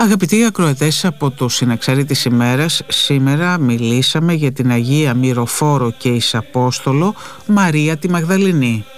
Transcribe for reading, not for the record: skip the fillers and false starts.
Αγαπητοί ακροατές, από το Συναξάρι της ημέρας, σήμερα μιλήσαμε για την Αγία Μυροφόρο και Εισαπόστολο Μαρία τη Μαγδαληνή.